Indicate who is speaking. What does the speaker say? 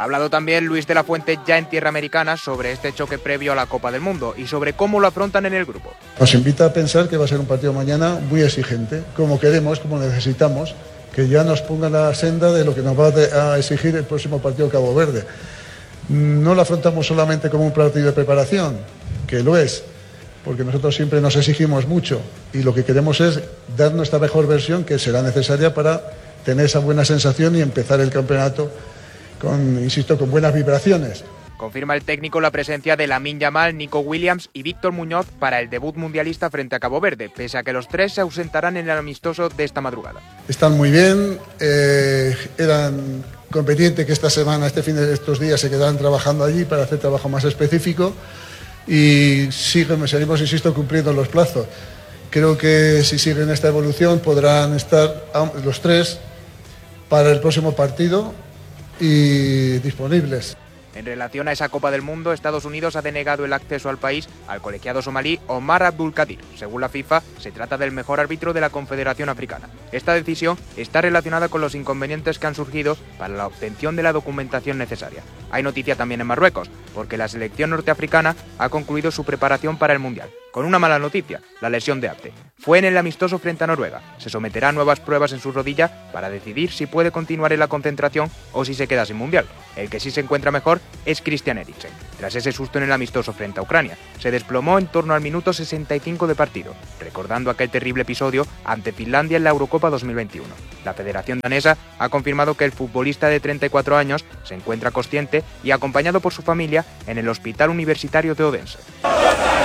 Speaker 1: hablado también Luis de la Fuente ya en tierra americana sobre este choque previo a la Copa del Mundo y sobre cómo lo afrontan en el grupo.
Speaker 2: Nos invita a pensar que va a ser un partido mañana muy exigente, como queremos, como necesitamos, que ya nos ponga la senda de lo que nos va a exigir el próximo partido Cabo Verde. No lo afrontamos solamente como un partido de preparación, que lo es, porque nosotros siempre nos exigimos mucho y lo que queremos es dar nuestra mejor versión, que será necesaria para tener esa buena sensación y empezar el campeonato con buenas vibraciones.
Speaker 1: Confirma el técnico la presencia de Lamine Yamal, Nico Williams y Víctor Muñoz para el debut mundialista frente a Cabo Verde, pese a que los tres se ausentarán en el amistoso de esta madrugada.
Speaker 2: Están muy bien, eran conveniente que esta semana, estos días se quedaran trabajando allí para hacer trabajo más específico y seguimos, insisto, cumpliendo los plazos. Creo que si siguen esta evolución podrán estar los tres para el próximo partido y disponibles.
Speaker 1: En relación a esa Copa del Mundo, Estados Unidos ha denegado el acceso al país al colegiado somalí Omar Abdulkadir. Según la FIFA, se trata del mejor árbitro de la Confederación Africana. Esta decisión está relacionada con los inconvenientes que han surgido para la obtención de la documentación necesaria. Hay noticia también en Marruecos, porque la selección norteafricana ha concluido su preparación para el Mundial. Con una mala noticia, la lesión de Abde. Fue en el amistoso frente a Noruega. Se someterá a nuevas pruebas en su rodilla para decidir si puede continuar en la concentración o si se queda sin Mundial. El que sí se encuentra mejor es Christian Eriksen. Tras ese susto en el amistoso frente a Ucrania, se desplomó en torno al minuto 65 de partido, recordando aquel terrible episodio ante Finlandia en la Eurocopa 2021. La Federación Danesa ha confirmado que el futbolista de 34 años se encuentra consciente y acompañado por su familia en el Hospital Universitario de Odense.